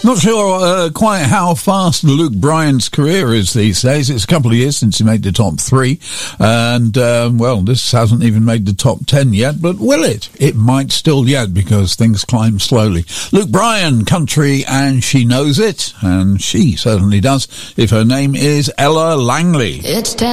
Not sure quite how fast Luke Bryan's career is these days. It's a couple of years since he made the top 3. And, well, this hasn't even made the top 10 yet. But will it? It might still yet because things climb slowly. Luke Bryan, country, and she knows it. And she certainly does if her name is Ella Langley. It's